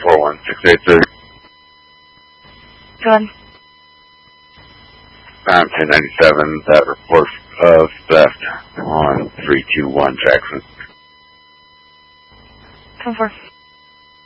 41683. Go ahead. 1097, that report of theft on 321 Jackson. 10-4.